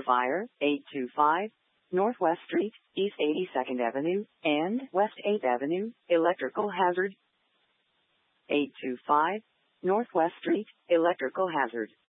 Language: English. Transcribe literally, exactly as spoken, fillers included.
fire, eight two five Northwest Street, East eighty-second Avenue, and West eighth Avenue, electrical hazard. eight two five Northwest Street, electrical hazard.